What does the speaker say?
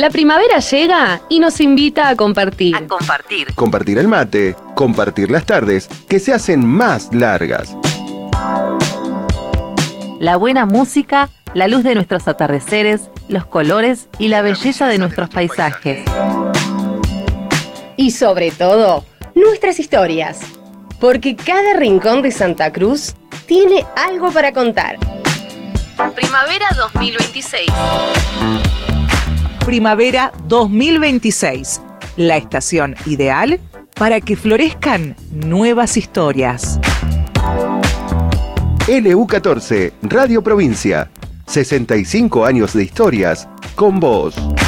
La primavera llega y nos invita a compartir. Compartir el mate, compartir las tardes, que se hacen más largas. La buena música, la luz de nuestros atardeceres, los colores y la belleza de nuestros paisajes. Y sobre todo, nuestras historias. Porque cada rincón de Santa Cruz tiene algo para contar. Primavera 2026. Primavera 2026. La estación ideal para que florezcan nuevas historias. LU14, Radio Provincia. 65 años de historias con vos.